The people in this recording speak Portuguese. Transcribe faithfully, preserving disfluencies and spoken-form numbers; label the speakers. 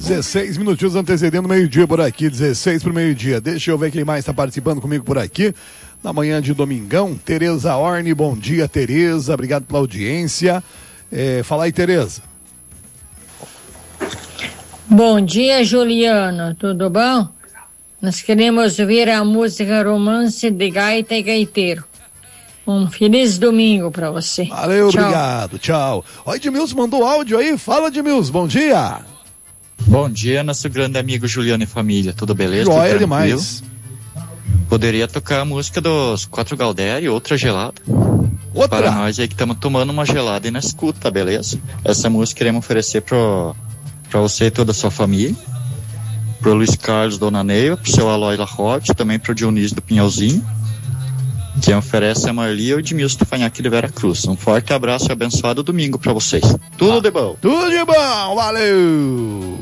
Speaker 1: dezesseis minutinhos antecedendo o meio-dia por aqui, dezesseis para o meio-dia. Deixa eu ver quem mais está participando comigo por aqui. Na manhã de domingão, Tereza Orne, bom dia, Tereza, obrigado pela audiência. É, fala aí, Tereza.
Speaker 2: Bom dia, Juliano, tudo bom? Nós queremos ouvir a música Romance de Gaita e Gaiteiro. Um feliz domingo para você.
Speaker 1: Valeu,
Speaker 2: tchau.
Speaker 1: Obrigado, tchau. Ó, Edmilson mandou áudio aí, fala, Edmilson, bom dia.
Speaker 3: Bom dia, nosso grande amigo Juliano e família, tudo beleza?
Speaker 1: Joia
Speaker 3: tudo
Speaker 1: demais.
Speaker 3: Poderia tocar a música dos Quatro Galdério, outra gelada.
Speaker 1: Outra?
Speaker 3: Para nós aí que estamos tomando uma gelada e na escuta, beleza? Essa música queremos oferecer pro, pra você e toda a sua família. Pro Luiz Carlos Dona Neiva, pro seu Aloy Larrote, também pro Dionísio do Pinhalzinho. Quem oferece é a Marli e o Edmilson do Fanhaque de Vera Cruz. Um forte abraço e abençoado domingo pra vocês. Tudo ah, de bom.
Speaker 1: Tudo de bom, valeu!